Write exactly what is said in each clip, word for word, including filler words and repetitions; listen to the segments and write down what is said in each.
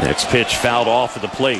Next pitch fouled off at the plate.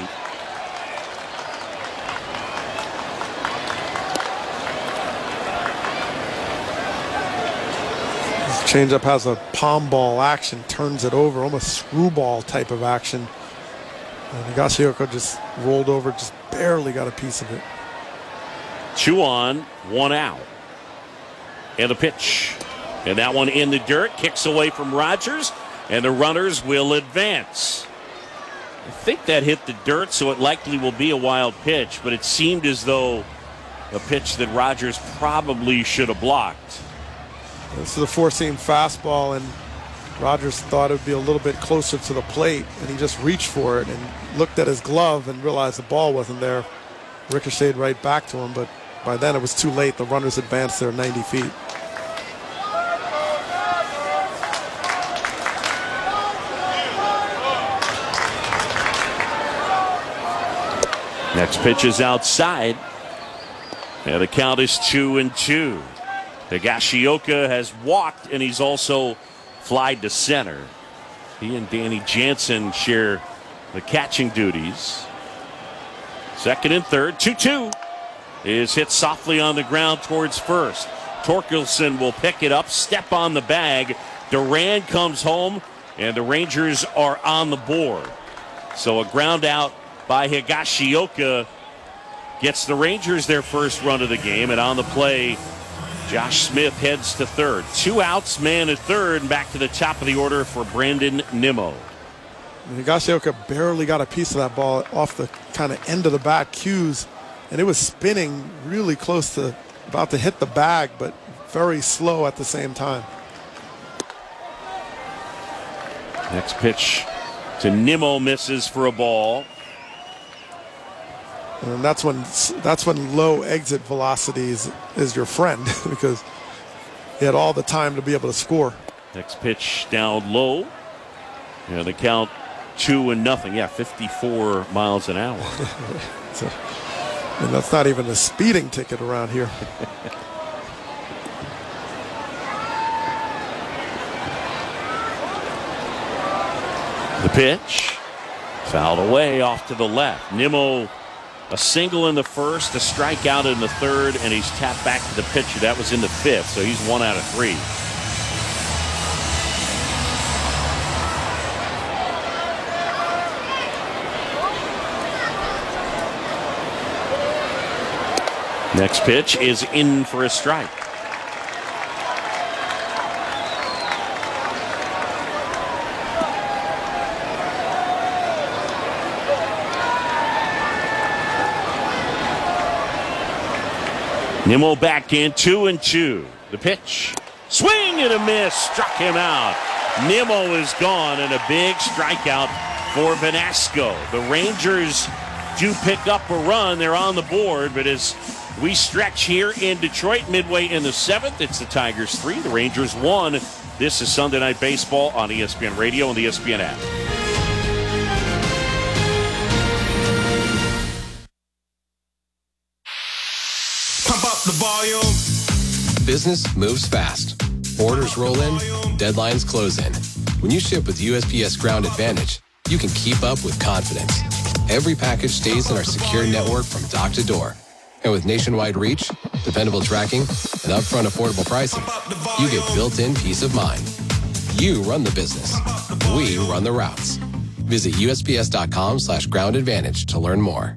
Changeup has a palm ball action, turns it over, almost screwball type of action. And Higashioka just rolled over, just barely got a piece of it. Two on, one out. And a pitch. And that one in the dirt, kicks away from Rogers, and the runners will advance. I think that hit the dirt, so it likely will be a wild pitch, but it seemed as though a pitch that Rogers probably should have blocked. This is a four-seam fastball, and Rogers thought it would be a little bit closer to the plate, and he just reached for it and looked at his glove and realized the ball wasn't there. Ricocheted right back to him, but by then it was too late. The runners advanced there ninety feet. Next pitch is outside, and the count is two and two. Higashioka has walked, and he's also flied to center. He and Danny Jansen share the catching duties. Second and third, two two is hit softly on the ground towards first. Torkelson will pick it up, step on the bag. Duran comes home, and the Rangers are on the board. So a ground out by Higashioka gets the Rangers their first run of the game, and on the play, Josh Smith heads to third. Two outs, man at third, and back to the top of the order for Brandon Nimmo. Higashioka barely got a piece of that ball off the kind of end of the bat cues, and it was spinning really close to about to hit the bag, but very slow at the same time. Next pitch to Nimmo misses for a ball. And that's when that's when low exit velocity is, is your friend because he had all the time to be able to score. Next pitch down low. And the count two and nothing. Yeah, fifty-four miles an hour. So, and that's not even a speeding ticket around here. The pitch fouled away off to the left. Nimmo, a single in the first, a strikeout in the third, and he's tapped back to the pitcher. That was in the fifth, so he's one out of three. Next pitch is in for a strike. Nimmo back in, two and two. The pitch. Swing and a miss. Struck him out. Nimmo is gone, and a big strikeout for Vanasco. The Rangers do pick up a run. They're on the board, but as we stretch here in Detroit, midway in the seventh, it's the Tigers three, the Rangers one. This is Sunday Night Baseball on E S P N Radio and the E S P N app. The volume. Business moves fast. Orders roll in, deadlines close in. When you ship with U S P S Ground Advantage, you can keep up with confidence. Every package stays in our secure network from dock to door. And with nationwide reach, dependable tracking, and upfront affordable pricing, you get built-in peace of mind. You run the business. We run the routes. Visit U S P S dot com slash ground advantage to learn more.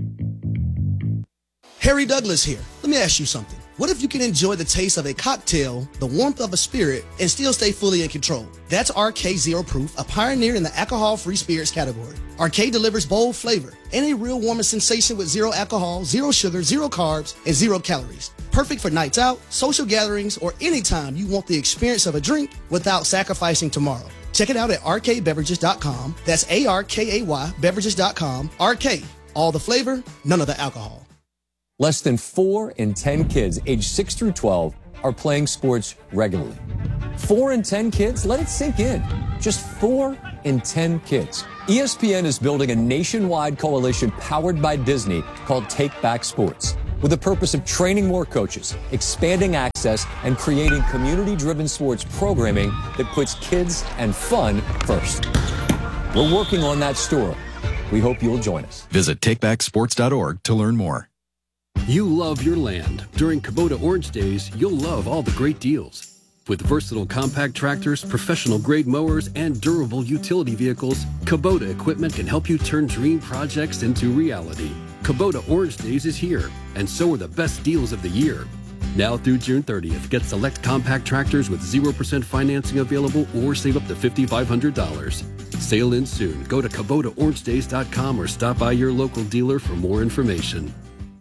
Harry Douglas here. Let me ask you something. What if you can enjoy the taste of a cocktail, the warmth of a spirit, and still stay fully in control? That's R K Zero Proof, a pioneer in the alcohol-free spirits category. R K delivers bold flavor and a real warming sensation with zero alcohol, zero sugar, zero carbs, and zero calories. Perfect for nights out, social gatherings, or anytime you want the experience of a drink without sacrificing tomorrow. Check it out at R K beverages dot com. That's A R K A Y beverages dot com. R K, all the flavor, none of the alcohol. Less than four in ten kids aged six through twelve are playing sports regularly. Four in ten kids? Let it sink in. Just four in ten kids. E S P N is building a nationwide coalition powered by Disney called Take Back Sports, with the purpose of training more coaches, expanding access, and creating community-driven sports programming that puts kids and fun first. We're working on that story. We hope you'll join us. Visit take back sports dot org to learn more. You love your land. During Kubota Orange Days, you'll love all the great deals. With versatile compact tractors, professional-grade mowers, and durable utility vehicles, Kubota equipment can help you turn dream projects into reality. Kubota Orange Days is here, and so are the best deals of the year. Now through June thirtieth, get select compact tractors with zero percent financing available or save up to five thousand five hundred dollars. Sale ends soon. Go to Kubota Orange Days dot com or stop by your local dealer for more information.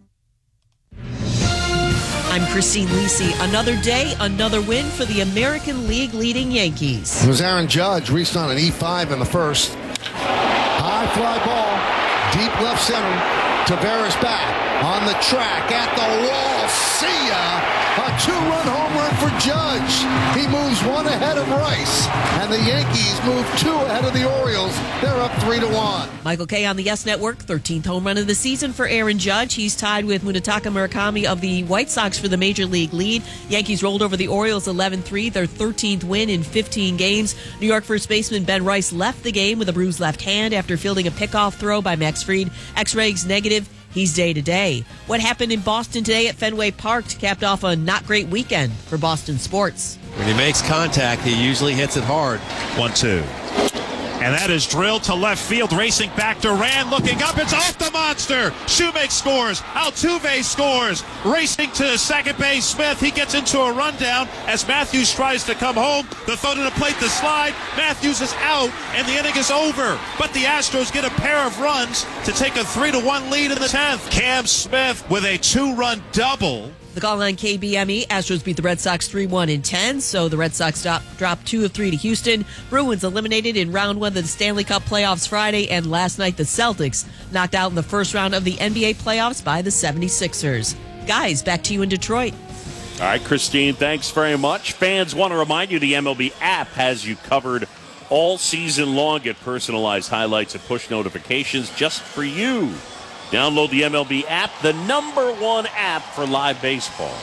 I'm Christine Lisi. Another day, another win for the American League leading Yankees. It was Aaron Judge reached on an E five in the first. High fly ball, deep left center. Tavares back on the track at the wall. See ya! A two-run home run for Judge. He moves one ahead of Rice, and the Yankees move two ahead of the Orioles. They're up three to one. Michael Kay on the Yes Network, thirteenth home run of the season for Aaron Judge. He's tied with Munetaka Murakami of the White Sox for the Major League lead. Yankees rolled over the Orioles eleven three, their thirteenth win in fifteen games. New York first baseman Ben Rice left the game with a bruised left hand after fielding a pickoff throw by Max Fried. X-rays negative. He's day-to-day. What happened in Boston today at Fenway Park capped off a not great weekend for Boston sports. When he makes contact, he usually hits it hard. one two. And that is drilled to left field, racing back. Duran looking up. It's off the monster. Shoemake scores. Altuve scores. Racing to second base. Smith, he gets into a rundown as Matthews tries to come home. The throw to the plate, the slide. Matthews is out, and the inning is over. But the Astros get a pair of runs to take a three to one lead in the tenth. Cam Smith with a two-run double. The call line K B M E. Astros beat the Red Sox three one in ten, so the Red Sox drop, dropped two of three to Houston. Bruins eliminated in round one of the Stanley Cup playoffs Friday, and last night the Celtics knocked out in the first round of the N B A playoffs by the seventy-sixers. Guys, back to you in Detroit. All right, Christine, thanks very much. Fans want to remind you the M L B app has you covered all season long. Get personalized highlights and push notifications just for you. Download the M L B app, the number one app for live baseball.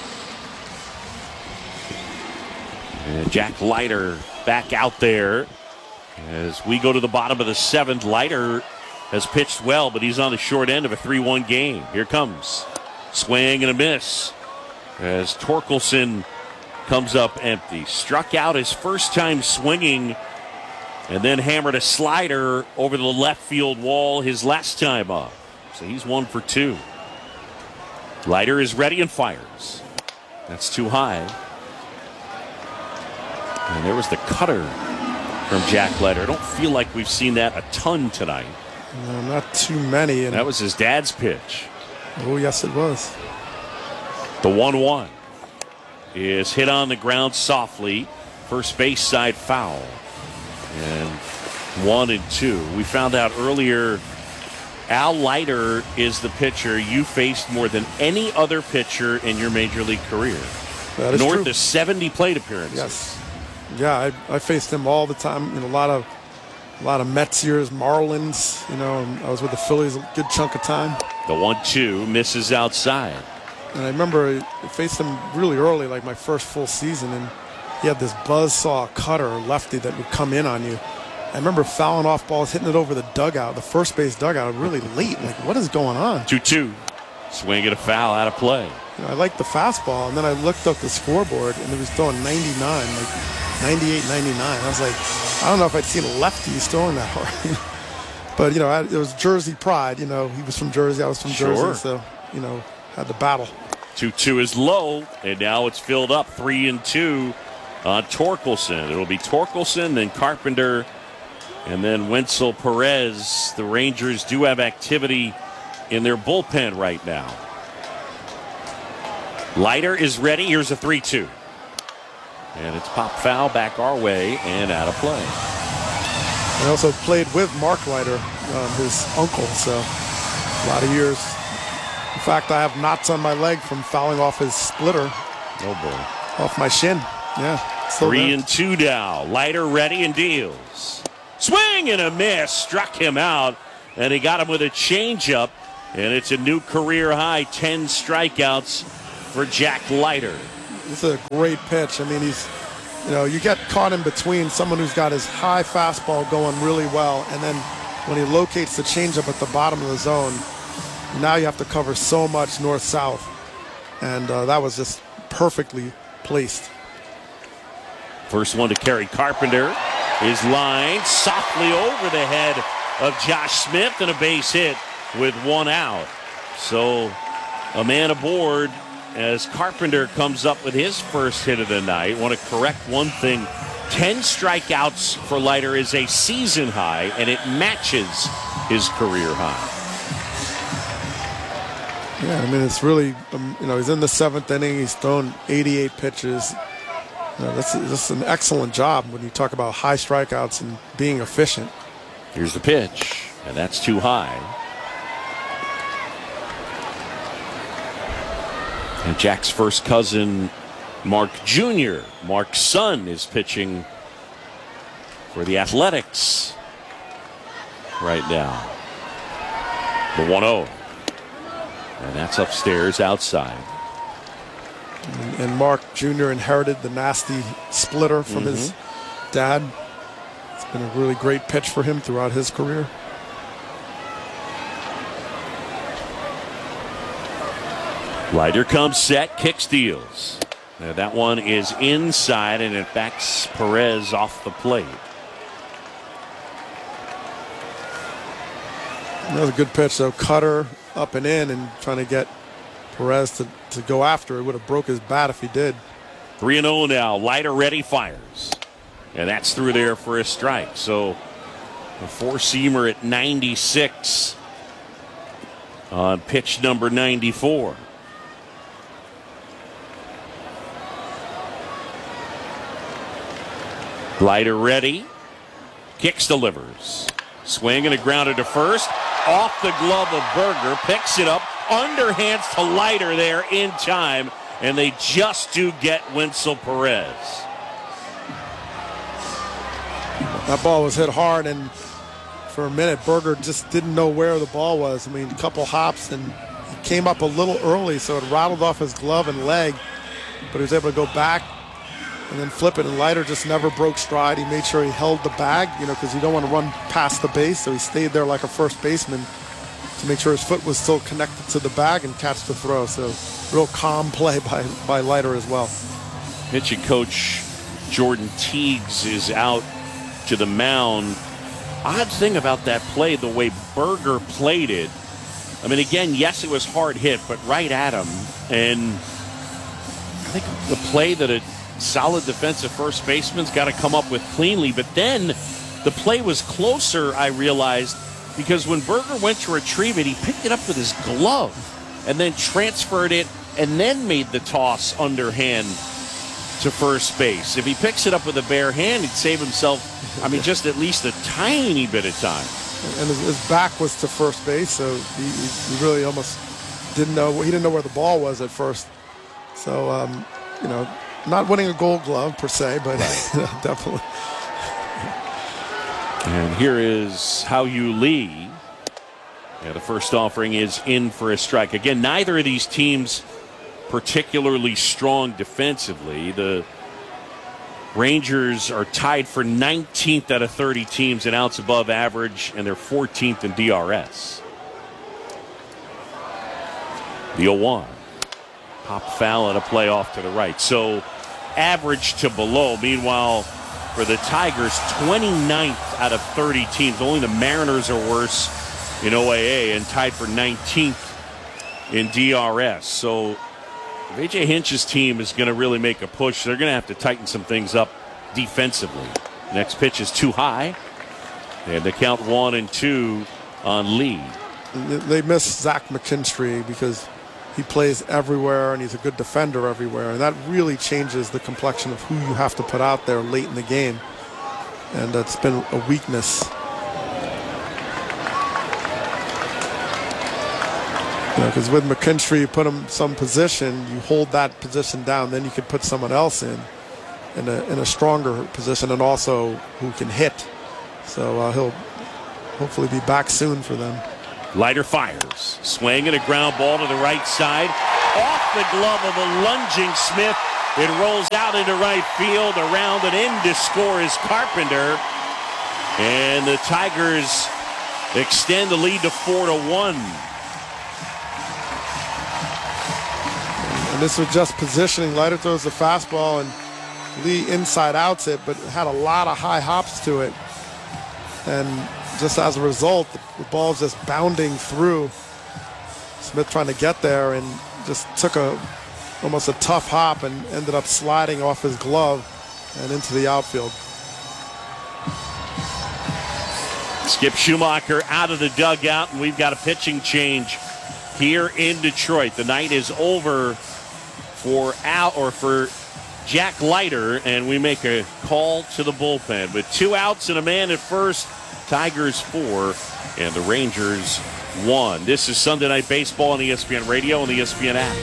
And Jack Leiter back out there. As we go to the bottom of the seventh, Leiter has pitched well, but he's on the short end of a three one game. Here comes. Swing and a miss. As Torkelson comes up empty. Struck out his first time swinging and then hammered a slider over the left field wall his last time up. So he's one for two. Leiter is ready and fires. That's too high. And there was the cutter from Jack Leiter. I don't feel like we've seen that a ton tonight. No, not too many. And that was his dad's pitch. Oh, yes, it was. The one one is hit on the ground softly. First base side foul. And one and two. We found out earlier Al Leiter is the pitcher you faced more than any other pitcher in your major league career. That is North true. of seventy plate appearances. Yes. Yeah, I, I faced him all the time. You know, a lot of a lot of Mets years, Marlins. You know, and I was with the Phillies a good chunk of time. The one two misses outside. And I remember I faced him really early, like my first full season, and he had this buzzsaw cutter lefty that would come in on you. I remember fouling off balls, hitting it over the dugout, the first base dugout, really late. Like, what is going on? two two. Swing and a foul out of play. You know, I liked the fastball, and then I looked up the scoreboard, and it was throwing ninety-nine, like ninety-eight, ninety-nine. I was like, I don't know if I'd seen a lefty throwing that hard. But, you know, I, it was Jersey pride. You know, he was from Jersey, I was from Sure. Jersey, so, you know, had the battle. two two is low, and now it's filled up three and two on Torkelson. It'll be Torkelson, then Carpenter, and then Wenzel Perez. The Rangers do have activity in their bullpen right now. Leiter is ready. Here's a three two. And it's pop foul back our way and out of play. I also played with Mark Leiter, um, his uncle, so a lot of years. In fact, I have knots on my leg from fouling off his splitter. Oh, boy. Off my shin. Yeah. still Three there. and two now. Leiter ready and deals. Swing and a miss. Struck him out, and he got him with a changeup. And it's a new career high, ten strikeouts for Jack Leiter. This is a great pitch. I mean, he's you know, you get caught in between someone who's got his high fastball going really well, and then when he locates the changeup at the bottom of the zone, now you have to cover so much north-south. And uh, that was just perfectly placed. First one to carry Carpenter is lined softly over the head of Josh Smith, and a base hit with one out. So a man aboard as Carpenter comes up with his first hit of the night. I want to correct one thing. ten strikeouts for Leiter is a season high, and it matches his career high. Yeah, I mean, it's really, um, you know, he's in the seventh inning. He's thrown eighty-eight pitches. You know, that's, that's an excellent job when you talk about high strikeouts and being efficient. Here's the pitch, and that's too high. And Jack's first cousin, Mark Junior Mark's son is pitching for the Athletics right now. The one oh. And that's upstairs outside. And, and Mark Junior inherited the nasty splitter from mm-hmm. his dad. It's been a really great pitch for him throughout his career. Leiter comes set, kick steals. Now that one is inside, and it backs Perez off the plate. Another good pitch, though. Cutter up and in and trying to get Perez to, to go after it. Would have broke his bat if he did. three and oh now. Leiter ready, fires. And that's through there for a strike. So a four-seamer at ninety-six on pitch number ninety-four. Leiter ready. Kicks, delivers. Swing and a grounder to first. Off the glove of Berger. Picks it up. Underhands to Leiter there in time. And they just do get Wenzel Perez. That ball was hit hard, and for a minute, Berger just didn't know where the ball was. I mean, a couple hops, and he came up a little early, so it rattled off his glove and leg. But he was able to go back and then flip it, and Leiter just never broke stride. He made sure he held the bag, you know, because you don't want to run past the base, so he stayed there like a first baseman to make sure his foot was still connected to the bag and catch the throw. So real calm play by, by Leiter as well. Pitching coach Jordan Teagues is out to the mound. Odd thing about that play, the way Berger played it. I mean, again, yes, it was hard hit, but right at him. And I think the play that a solid defensive first baseman's got to come up with cleanly. But then the play was closer, I realized, because when Berger went to retrieve it, he picked it up with his glove and then transferred it and then made the toss underhand to first base. If he picks it up with a bare hand, he'd save himself, I mean, just at least a tiny bit of time. And his, his back was to first base, so he, he really almost didn't know. He didn't know where the ball was at first. So, um, you know, not winning a Gold Glove per se, but right. You know, definitely. And here is Hao-Yu Lee. Yeah, the first offering is in for a strike. Again, neither of these teams particularly strong defensively. The Rangers are tied for nineteenth out of thirty teams in outs above average, and they're fourteenth in D R S. The oh one. Pop foul and a play off to the right. So average to below. Meanwhile, for the Tigers, twenty-ninth out of thirty teams. Only the Mariners are worse in O A A and tied for nineteenth in D R S. So if A J Hinch's team is going to really make a push, they're going to have to tighten some things up defensively. Next pitch is too high. And they count one and two on Lee. They miss Zach McKinstry because he plays everywhere and he's a good defender everywhere. And that really changes the complexion of who you have to put out there late in the game. And that's been a weakness. Because with McKinstry, you put him some position, you hold that position down, then you can put someone else in, in a, in a stronger position and also who can hit. So uh, he'll hopefully be back soon for them. Leiter fires. Swing and a ground ball to the right side. Off the glove of a lunging Smith. It rolls out into right field. Around and in to score is Carpenter. And the Tigers extend the lead to four to one. And this was just positioning. Leiter throws the fastball, and Lee inside outs it, but it had a lot of high hops to it. And just as a result, the ball's just bounding through. Smith trying to get there and just took a almost a tough hop and ended up sliding off his glove and into the outfield. Skip Schumacher out of the dugout, and we've got a pitching change here in Detroit. The night is over for Al or for Jack Leiter, and we make a call to the bullpen. With two outs and a man at first, Tigers four and the Rangers one. This is Sunday Night Baseball on E S P N Radio and the E S P N app.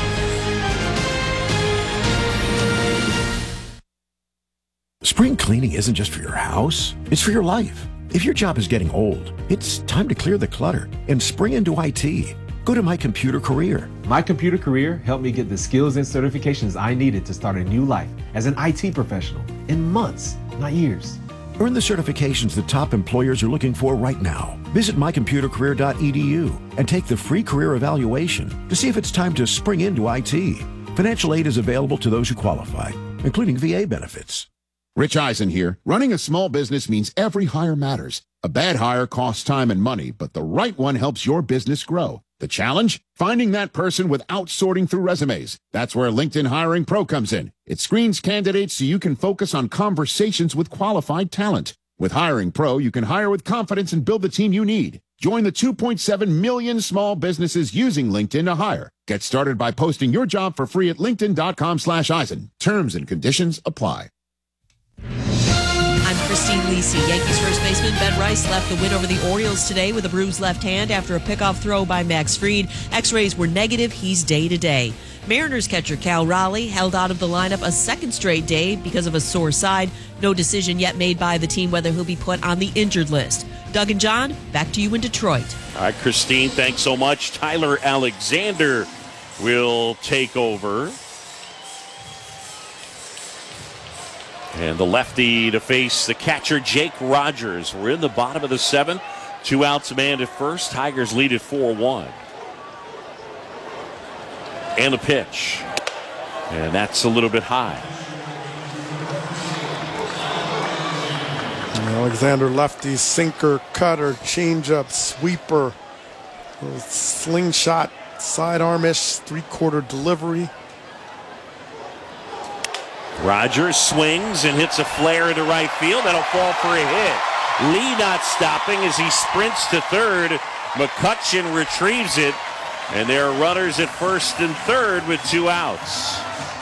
Spring cleaning isn't just for your house, it's for your life. If your job is getting old, it's time to clear the clutter and spring into I T. Go to My Computer Career. My Computer Career helped me get the skills and certifications I needed to start a new life as an I T professional in months, not years. Earn the certifications that top employers are looking for right now. Visit my computer career dot e d u and take the free career evaluation to see if it's time to spring into I T. Financial aid is available to those who qualify, including V A benefits. Rich Eisen here. Running a small business means every hire matters. A bad hire costs time and money, but the right one helps your business grow. The challenge? Finding that person without sorting through resumes. That's where LinkedIn Hiring Pro comes in. It screens candidates so you can focus on conversations with qualified talent. With Hiring Pro, you can hire with confidence and build the team you need. Join the two point seven million small businesses using LinkedIn to hire. Get started by posting your job for free at linkedin dot com slash Eisen. Terms and conditions apply. I'm Christine Lisi. Yankees first baseman Ben Rice left the win over the Orioles today with a bruised left hand after a pickoff throw by Max Fried. X-rays were negative. He's day-to-day. Mariners catcher Cal Raleigh held out of the lineup a second straight day because of a sore side. No decision yet made by the team whether he'll be put on the injured list. Doug and John, back to you in Detroit. All right, Christine, thanks so much. Tyler Alexander will take over. And the lefty to face the catcher, Jake Rogers. We're in the bottom of the seventh. Two outs, a man at first. Tigers lead at four one. And the pitch. And that's a little bit high. Alexander lefty, sinker, cutter, changeup, sweeper, slingshot, sidearm-ish, three-quarter delivery. Rogers swings and hits a flare into right field. That'll fall for a hit. Lee not stopping as he sprints to third. McCutchen retrieves it. And there are runners at first and third with two outs.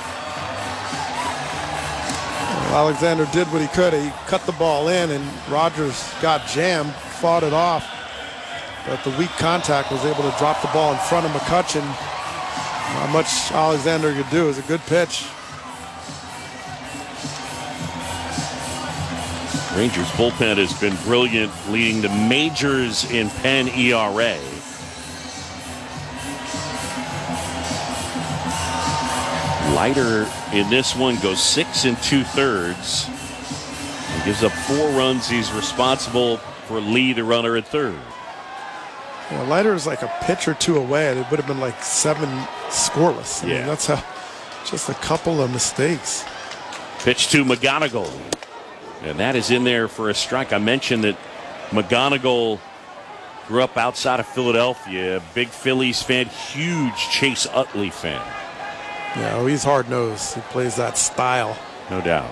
Well, Alexander did what he could. He cut the ball in, and Rogers got jammed, fought it off. But the weak contact was able to drop the ball in front of McCutchen. Not much Alexander could do. It was a good pitch. Rangers bullpen has been brilliant, leading the majors in Penn E R A. Leiter in this one goes six and two thirds. He gives up four runs. He's responsible for Lee, the runner, at third. Yeah, Leiter is like a pitch or two away. It would have been like seven scoreless. I Yeah. mean, that's how, just a couple of mistakes. Pitch to McGonigal. And that is in there for a strike. I mentioned that McGonigal grew up outside of Philadelphia, a big Phillies fan, huge Chase Utley fan. Yeah, well, he's hard-nosed. He plays that style. No doubt.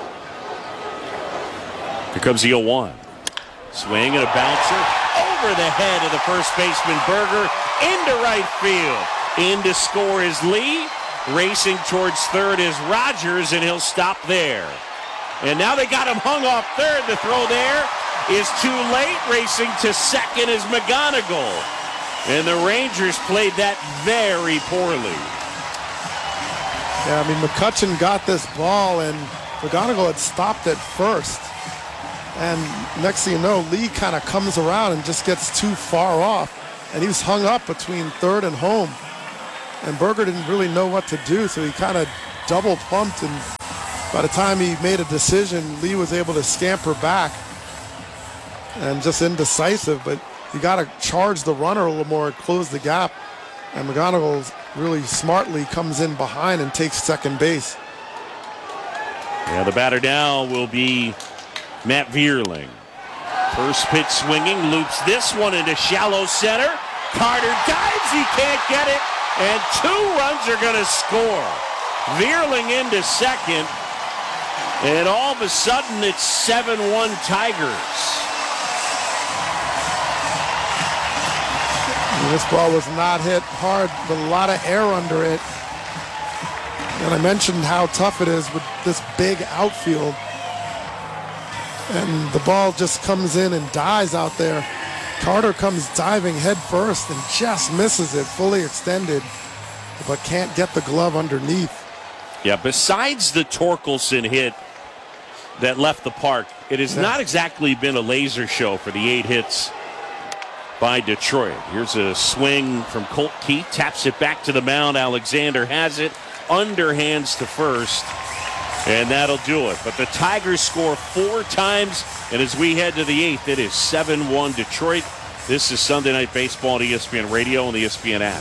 Here comes the oh one. Swing and a bouncer over the head of the first baseman Berger into right field. In to score is Lee. Racing towards third is Rogers, and he'll stop there. And now they got him hung off third. The throw there is too late. Racing to second is McGonigal. And the Rangers played that very poorly. Yeah, I mean, McCutchen got this ball, and McGonigal had stopped at first. And next thing you know, Lee kind of comes around and just gets too far off. And he was hung up between third and home. And Berger didn't really know what to do, so he kind of double pumped, and by the time he made a decision, Lee was able to scamper back and just indecisive. But you got to charge the runner a little more, close the gap. And McGonigal really smartly comes in behind and takes second base. Yeah, the batter now will be Matt Vierling. First pitch swinging, loops this one into shallow center. Carter dives, he can't get it, and two runs are going to score. Vierling into second, and all of a sudden it's seven one Tigers. And this ball was not hit hard, but a lot of air under it. And I mentioned how tough it is with this big outfield. And the ball just comes in and dies out there. Carter comes diving head first and just misses it, fully extended, but can't get the glove underneath. Yeah, besides the Torkelson hit that left the park, it has yeah. not exactly been a laser show for the eight hits by Detroit. Here's a swing from Colt Keith, taps it back to the mound. Alexander has it, underhands to first, and that'll do it. But the Tigers score four times, and as we head to the eighth, it is seven one Detroit. This is Sunday Night Baseball on E S P N Radio and the E S P N app.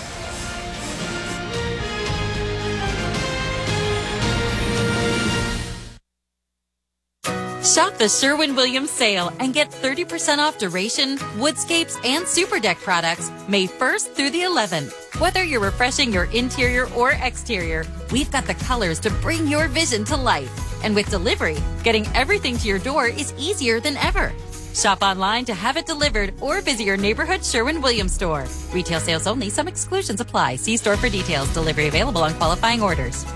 Shop the Sherwin-Williams sale and get thirty percent off Duration, Woodscapes, and Super Deck products May first through the eleventh. Whether you're refreshing your interior or exterior, we've got the colors to bring your vision to life. And with delivery, getting everything to your door is easier than ever. Shop online to have it delivered or visit your neighborhood Sherwin-Williams store. Retail sales only. Some exclusions apply. See store for details. Delivery available on qualifying orders.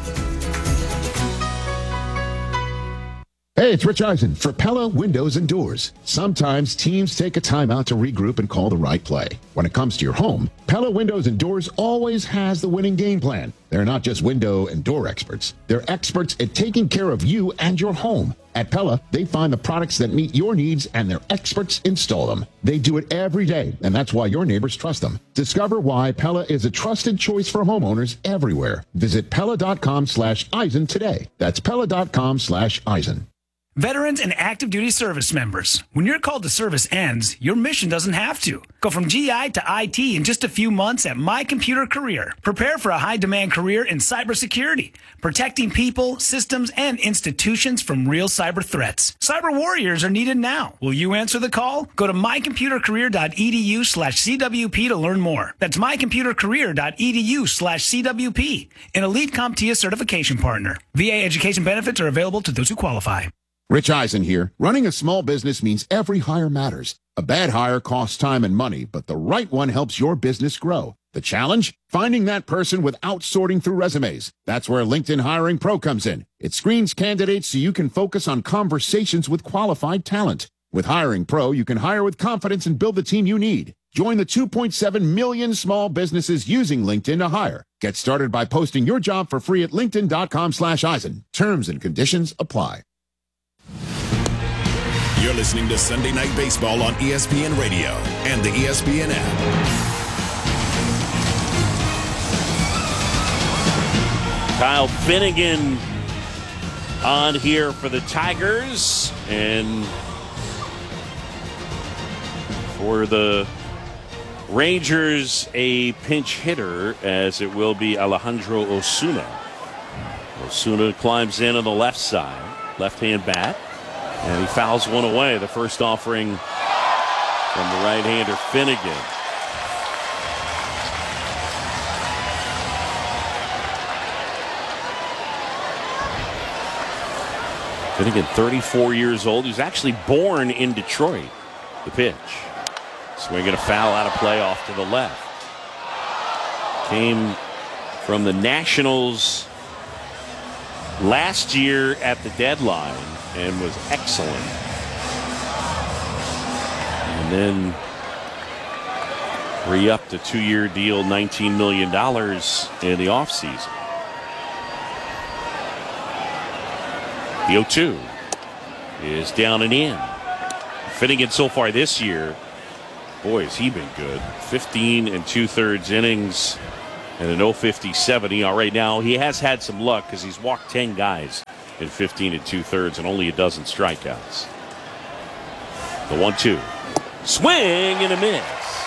Hey, it's Rich Eisen for Pella Windows and Doors. Sometimes teams take a timeout to regroup and call the right play. When it comes to your home, Pella Windows and Doors always has the winning game plan. They're not just window and door experts. They're experts at taking care of you and your home. At Pella, they find the products that meet your needs and their experts install them. They do it every day, and that's why your neighbors trust them. Discover why Pella is a trusted choice for homeowners everywhere. Visit Pella.com slash Eisen today. That's Pella.com slash Eisen. Veterans and active duty service members, when your call to service ends, your mission doesn't have to. Go from G I to I T in just a few months at My Computer Career. Prepare for a high-demand career in cybersecurity, protecting people, systems, and institutions from real cyber threats. Cyber warriors are needed now. Will you answer the call? Go to mycomputercareer.edu slash CWP to learn more. That's mycomputercareer.edu slash CWP, an elite CompTIA certification partner. V A education benefits are available to those who qualify. Rich Eisen here. Running a small business means every hire matters. A bad hire costs time and money, but the right one helps your business grow. The challenge? Finding that person without sorting through resumes. That's where LinkedIn Hiring Pro comes in. It screens candidates so you can focus on conversations with qualified talent. With Hiring Pro, you can hire with confidence and build the team you need. Join the two point seven million small businesses using LinkedIn to hire. Get started by posting your job for free at linkedin.com slash Eisen. Terms and conditions apply. You're listening to Sunday Night Baseball on E S P N Radio and the E S P N app. Kyle Finnegan on here for the Tigers, and for the Rangers, a pinch hitter, as it will be Alejandro Osuna. Osuna climbs in on the left side, left-hand bat. And he fouls one away, the first offering from the right-hander Finnegan. Finnegan, thirty-four years old. He was actually born in Detroit. The pitch. Swinging a foul out of play off to the left. Came from the Nationals last year at the deadline and was excellent. And then re-upped a two-year deal, nineteen million dollars in the offseason. The oh two is down and in. Finnegan so far this year, boy, has he been good. fifteen and two-thirds innings and an oh fifty-seven E R A. Now, he has had some luck because he's walked ten guys in fifteen and two-thirds and only a dozen strikeouts. The one two. Swing and a miss.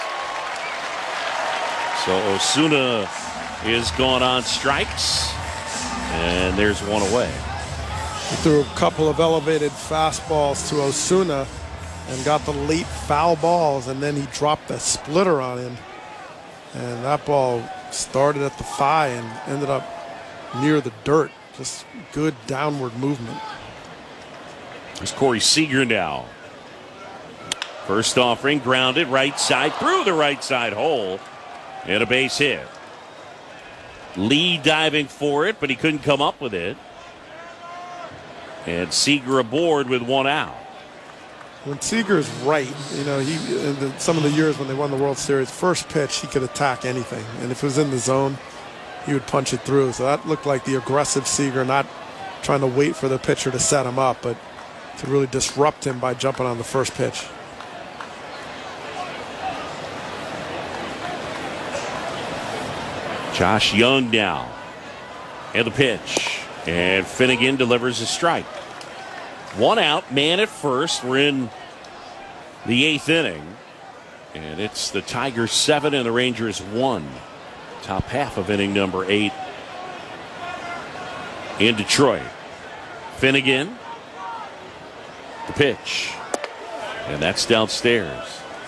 So Osuna is gone on strikes, and there's one away. He threw a couple of elevated fastballs to Osuna and got the late foul balls, and then he dropped a splitter on him. And that ball started at the thigh and ended up near the dirt. Just good downward movement. There's Corey Seager now. First offering, grounded right side, through the right side hole, and a base hit. Lee diving for it, but he couldn't come up with it. And Seager aboard with one out. When Seager's right, you know, he in the, some of the years when they won the World Series, first pitch, he could attack anything. And if it was in the zone, he would punch it through. So that looked like the aggressive Seager, not trying to wait for the pitcher to set him up, but to really disrupt him by jumping on the first pitch. Josh Young now. And the pitch. And Finnegan delivers a strike. One out, man at first. We're in the eighth inning. And it's the Tigers seven and the Rangers one. Top half of inning number eight in Detroit. Finnegan. The pitch. And that's downstairs.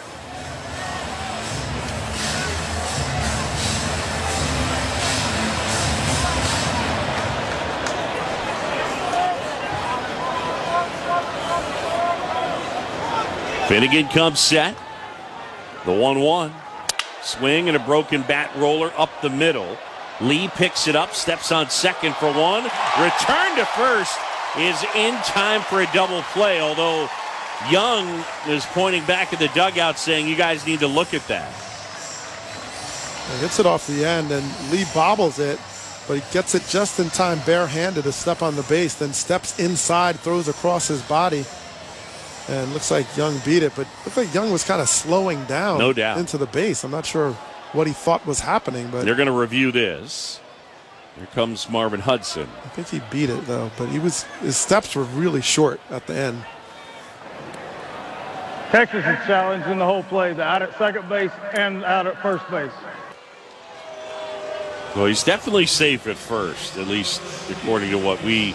Finnegan comes set. The one one. Swing and a broken bat roller up the middle. Lee picks it up, steps on second for one. Return to first is in time for a double play, although Young is pointing back at the dugout saying, you guys need to look at that. He hits it off the end, and Lee bobbles it, but he gets it just in time barehanded to step on the base, then steps inside, throws across his body. And looks like Young beat it, but looks like Young was kind of slowing down no doubt. into the base. I'm not sure what he thought was happening, but they're going to review this. Here comes Marvin Hudson. I think he beat it though, but he was his steps were really short at the end. Texas is challenged in the whole play, the out at second base and out at first base. Well, he's definitely safe at first, at least according to what we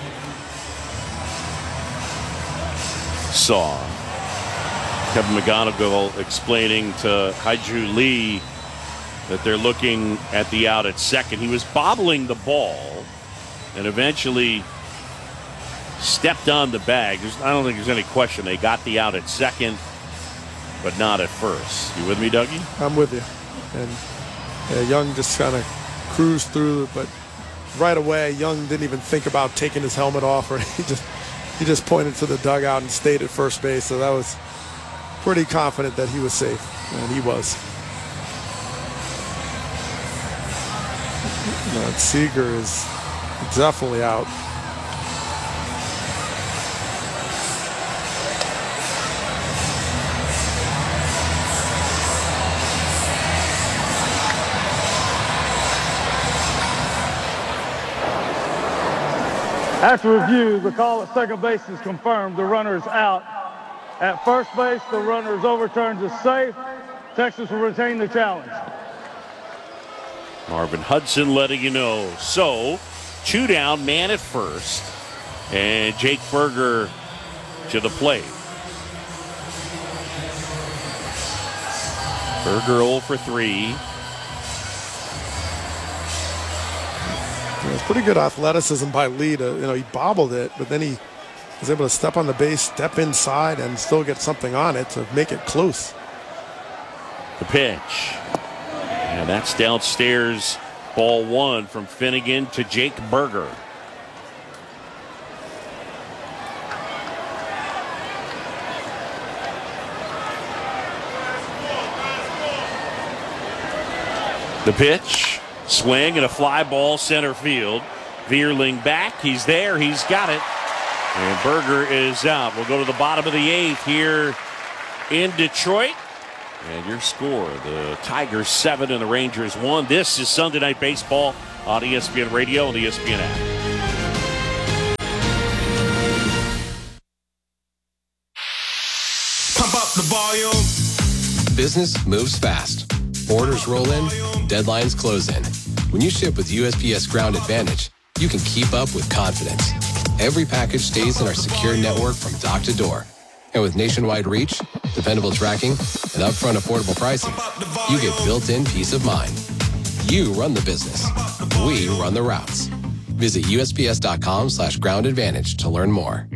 saw. Kevin McGonigal explaining to Haiju Lee that they're looking at the out at second. He was bobbling the ball and eventually stepped on the bag. There's, I don't think there's any question. They got the out at second, but not at first. You with me, Dougie? I'm with you. And yeah, Young just kind of cruised through, but right away, Young didn't even think about taking his helmet off, or he just He just pointed to the dugout and stayed at first base, so that was pretty confident that he was safe, and he was. But Seager is definitely out. After review, the call at second base is confirmed. The runner is out. At first base, the runner is overturned as safe. Texas will retain the challenge. Marvin Hudson letting you know. So, two down, man at first. And Jake Burger to the plate. Burger oh for three. It's pretty good athleticism by Lee. To, you know, he bobbled it, but then he was able to step on the base, step inside, and still get something on it to make it close. The pitch. And that's downstairs. Ball one from Finnegan to Jake Burger. The pitch. Swing and a fly ball center field. Vierling back. He's there. He's got it. And Burger is out. We'll go to the bottom of the eighth here in Detroit. And your score, the Tigers seven and the Rangers one. This is Sunday Night Baseball on E S P N Radio and the E S P N app. Pump up the volume. Business moves fast. Orders roll in, deadlines close in. When you ship with U S P S Ground Advantage, you can keep up with confidence. Every package stays in our secure network from dock to door. And with nationwide reach, dependable tracking, and upfront affordable pricing, you get built-in peace of mind. You run the business. We run the routes. Visit U S P S dot com slash ground advantage to learn more.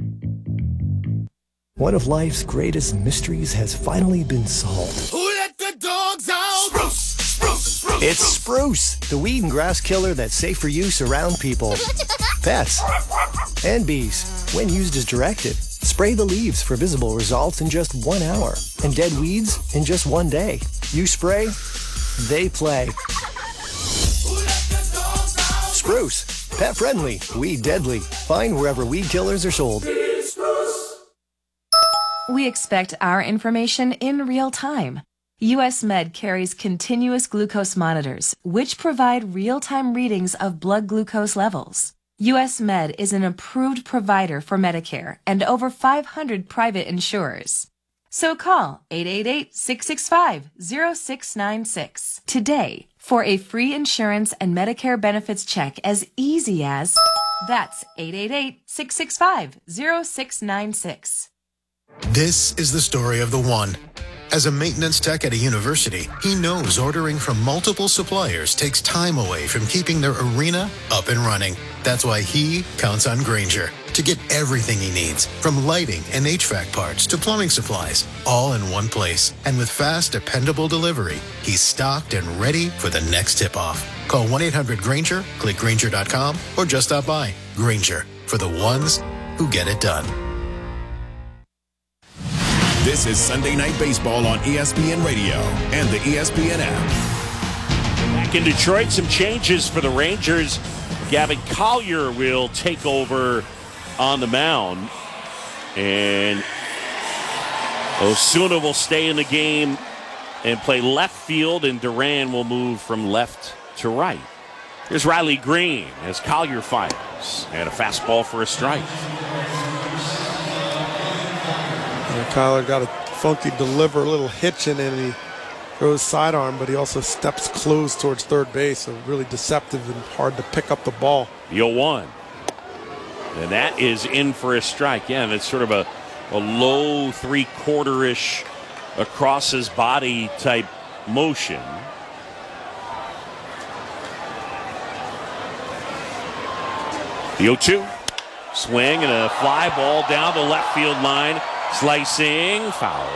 One of life's greatest mysteries has finally been solved. Who let the dogs out? Spruce, spruce, spruce. It's Spruce, the weed and grass killer that's safe for use around people, pets, and bees when used as directed. Spray the leaves for visible results in just one hour and dead weeds in just one day. You spray, they play. Spruce, pet friendly, weed deadly. Find wherever weed killers are sold. We expect our information in real time. U S Med carries continuous glucose monitors, which provide real-time readings of blood glucose levels. U S Med is an approved provider for Medicare and over five hundred private insurers. So call eight eight eight, six six five, zero six nine six today for a free insurance and Medicare benefits check as easy as that's eight eight eight, six six five, zero six nine six. This is the story of the one. As a maintenance tech at a university, he knows ordering from multiple suppliers takes time away from keeping their arena up and running. That's why he counts on Grainger to get everything he needs, from lighting and H V A C parts to plumbing supplies, all in one place. And with fast, dependable delivery, he's stocked and ready for the next tip-off. Call one eight hundred Grainger, click Grainger dot com, or just stop by. Grainger, for the ones who get it done. This is Sunday Night Baseball on E S P N Radio and the E S P N app. Back in Detroit, some changes for the Rangers. Gavin Collier will take over on the mound. And Osuna will stay in the game and play left field, and Duran will move from left to right. Here's Riley Green as Collier fires. And a fastball for a strike. And Kyler got a funky deliver, a little hitch in it, and he throws sidearm, but he also steps close towards third base, so really deceptive and hard to pick up the ball. The oh one. And that is in for a strike. Yeah, and it's sort of a, a low three-quarter-ish across his body type motion. The oh two. Swing and a fly ball down the left field line. Slicing, foul.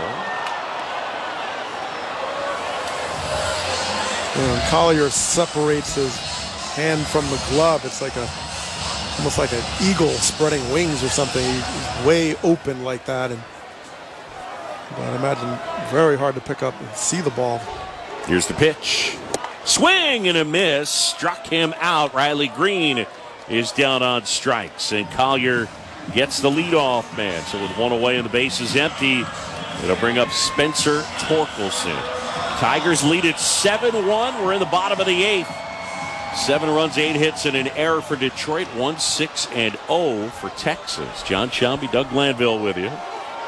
When Collier separates his hand from the glove, it's like a almost like an eagle spreading wings or something. He's way open like that, and but I imagine very hard to pick up and see the ball. Here's the pitch. Swing and a miss. Struck him out. Riley Green is down on strikes, and Collier gets the leadoff man. So with one away and the base is empty, it'll bring up Spencer Torkelson. Tigers lead it seven one. We're in the bottom of the eighth. Seven runs, eight hits, and an error for Detroit. one six and oh for Texas. John Shelby, Doug Glanville with you.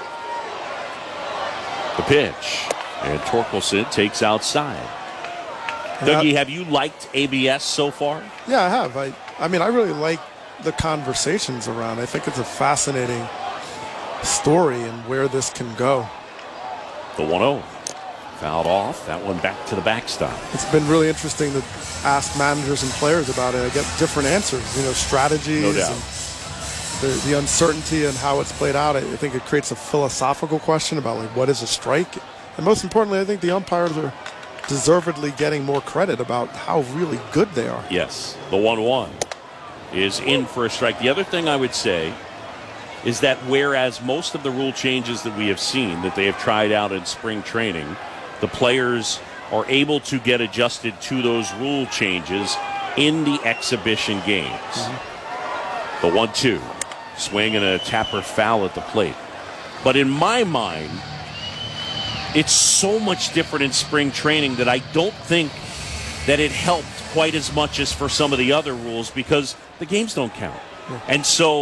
The pitch. And Torkelson takes outside. Dougie, have you liked A B S so far? Yeah, I have. I, I mean, I really like the conversations around. I think it's a fascinating story and where this can go. The one oh. Fouled off. That one back to the backstop. It's been really interesting to ask managers and players about it. I get different answers, you know, strategies. No doubt. And the, the uncertainty and how it's played out. I, I think it creates a philosophical question about, like, what is a strike? And most importantly, I think the umpires are deservedly getting more credit about how really good they are. Yes, the one one is in for a strike. The other thing I would say is that whereas most of the rule changes that we have seen that they have tried out in spring training, the players are able to get adjusted to those rule changes in the exhibition games. Mm-hmm. The one two. Swing and a tapper foul at the plate. But in my mind, it's so much different in spring training that I don't think that it helped quite as much as for some of the other rules because the games don't count. And so